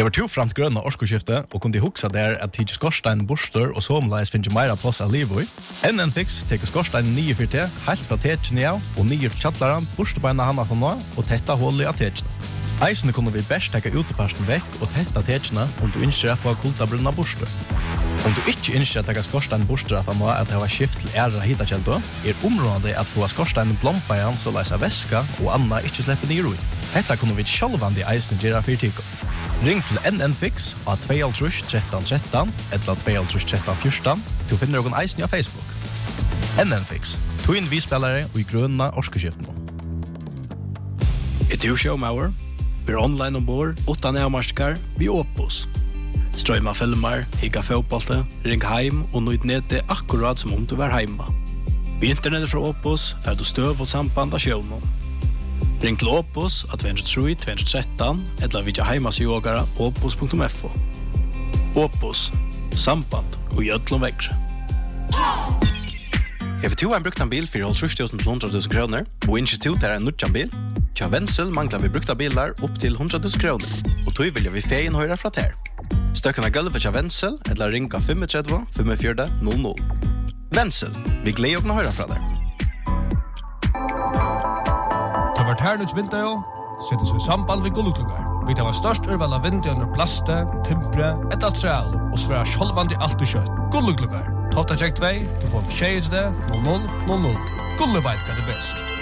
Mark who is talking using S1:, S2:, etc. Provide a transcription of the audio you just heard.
S1: Det var to framt grønne årskoskifte, og kunne huksa der at tidsi skorstein borster og somleis finnes meira plass av livet i. NN Fix teker skorstein 9-4T, helt fra tekene av, og nye til kjattlaren, borstebeina handa fra nå, og tetta hullet av tekene. Eisene kunne vi best teka uteparsten vekk og tetta tekene om du ønsker å få kultabrunna borster. Om du ikke ønsker å teka skorstein borster at han må at det var skift til ære hitakjeldo, området at få skorstein blompa igjen så leis av væska og anna ikke slipper ned i. Hetta kunne vi sjálvandi eisene gjøre fyrtiko. Ring til NN Fix av 21313 eller 21314. Du finner noen eisen av Facebook. NN Fix. Twin V-spillere og i grønne årskoskiftene. Et showmauer. Vi online ombord, utan avmarskar, vi Opus. Strøyma filmer, higga fotbollte, ring heim og nøyd nede akkurat som om du var heima. Vi internettet fra Opus, fer du støv og samband av sjøvnen. Ring til Opus av 203-213 eller vidja heimasjågara opus.fo. Opus. Samband og gjødlom vekkre. Hever du en bruktan bil for 30.000 kroner og institut er en nutjan bil? Tja Wenzel manglar vi brukta bilar opp til 100.000 kroner, og tog vilja vi feien høyra fra ter. Støkna gulvet tja Wenzel eller ringa 35-45-00. Wenzel, vi gleder å høyra fra der.
S2: Det var herlig vinter, settes vi samband ved gullutlugar. Vi tar størst urval av vinter under plaste, timpre, et altreal, og sværa sjolvandi alt i kjøtt. Gullutlugar. Tofta check 2, du får 6 0000. Gulleveit er det best.